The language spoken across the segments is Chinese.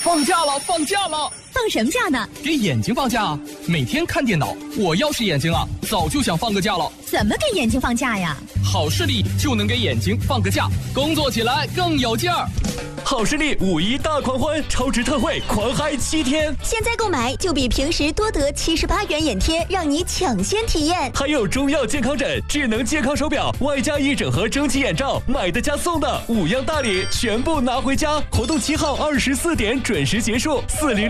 放假了，放假了！ 放什么假呢？ 给眼睛放假啊！每天看电脑，我要是眼睛啊，早就想放个假了。 怎么给眼睛放假呀？ 好视力就能给眼睛放个假，工作起来更有劲儿。 好视力5·1大狂欢，超值特惠，狂嗨7天！ 现在购买就比平时多得78元眼贴，让你抢先体验。 还有中药健康枕、智能健康手表，外加1整盒蒸汽眼罩，买的加送的5样大礼，全部拿回家。活动7号24点准时结束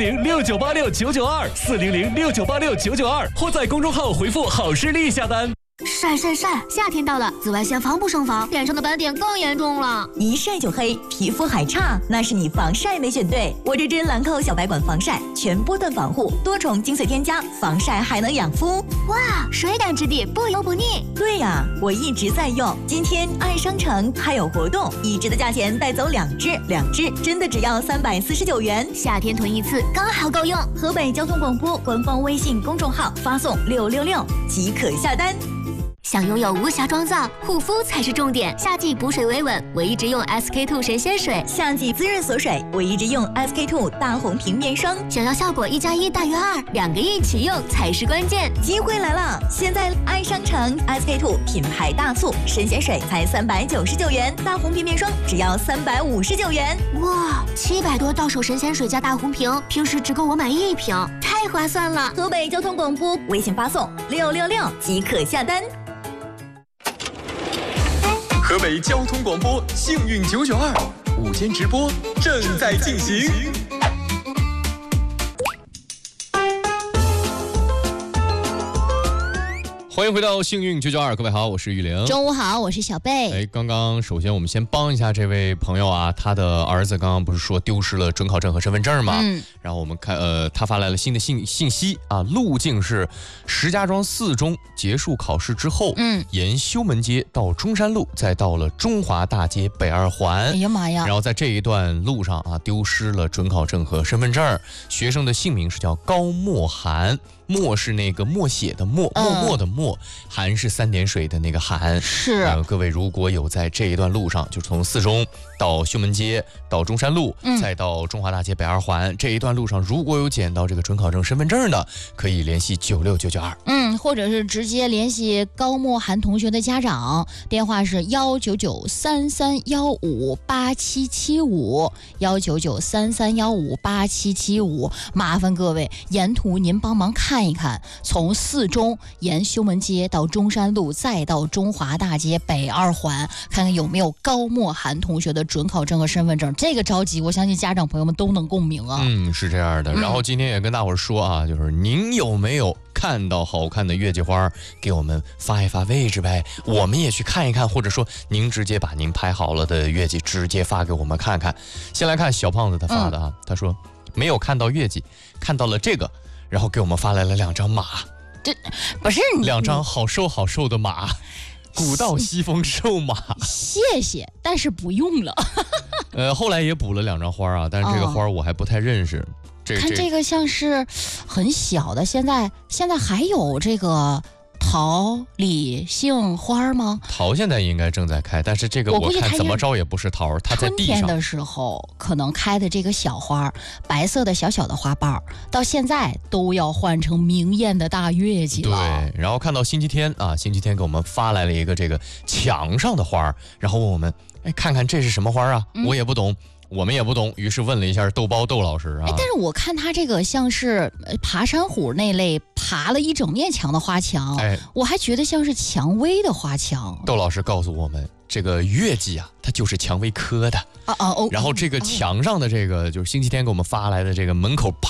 ，400698699240069869922，或在公众号回复好视力下单。 晒，夏天到了，紫外线防不胜防，脸上的斑点更严重了。 一晒就黑，皮肤还差，那是你防晒没选对。我这支兰蔻小白管防晒，全波段防护，多重精粹添加，防晒还能养肤。 哇，水感质地，不油不腻。 对呀，我一直在用。今天爱商城还有活动，1支的价钱带走2支真的只要349元。 夏天囤一次刚好够用。 河北交通广播官方微信公众号发送666即可下单。 想拥有无瑕妆造，护肤才是重点。夏季补水维稳，我一直用 SK2 神仙水； 夏季滋润锁水，我一直用 SK2 大红瓶面霜。 想要效果1+1大于2，2个一起用才是关键。 机会来了！现在爱商城 SK2 品牌大促，神仙水才399元，大红瓶面霜只要359元。 哇，700多到手神仙水加大红瓶，平时只够我买1瓶，太划算了！ 河北交通广播微信发送666即可下单。 河北交通广播幸运992午间直播正在进行。 欢迎回到幸运992，各位好，我是玉玲。 中午好，我是小贝。 刚刚首先我们先帮一下这位朋友啊，他的儿子刚刚不是说丢失了准考证和身份证吗？然后我们看他发来了新的信息啊，路径是石家庄4中结束考试之后，沿修门街到中山路，再到了中华大街北2环。 哎呀妈呀！ 然后在这一段路上啊，丢失了准考证和身份证。学生的姓名是叫高墨涵。墨是那个默写的默，默默的默，涵是3点水的那个涵。 是， 各位如果有在这一段路上，就从4中到修门街，到中山路，再到中华大街北2环这一段路上，如果有捡到这个准考证、身份证的，可以联系96992。 或者是直接联系高墨涵同学的家长，电话是19933158775，19933158775。麻烦各位沿途您帮忙看一看，从4中沿修门街到中山路，再到中华大街北2环，看看有没有高墨涵同学的准考证和身份证。这个着急，我相信家长朋友们都能共鸣啊。 是这样的。然后今天也跟大伙儿说啊，就是您有没有看到好看的月季花，给我们发一发位置呗，我们也去看一看，或者说您直接把您拍好了的月季直接发给我们看看。先来看小胖子他发的啊，他说没有看到月季，看到了这个，然后给我们发来了2张马。 这不是 2张好瘦好瘦的马，古道西风瘦马。 谢谢，但是不用了。 后来也补了2张花啊，但是这个花我还不太认识。 看这个像是很小的，现在还有这个桃李杏花吗？ 桃现在应该正在开，但是这个我看怎么着也不是桃，它在地上。 春天的时候可能开的这个小花，白色的小小的花瓣，到现在都要换成明艳的大月季了。 对，然后看到星期天啊，星期天给我们发来了一个这个墙上的花，然后问我们，看看这是什么花啊？我也不懂。我们也不懂，于是问了一下豆包豆老师啊。 但是我看他这个像是爬山虎那类爬了一整面墙的花墙，我还觉得像是蔷薇的花墙。 豆老师告诉我们，这个月季啊，它就是蔷薇科的。然后这个墙上的这个就是星期天给我们发来的这个门口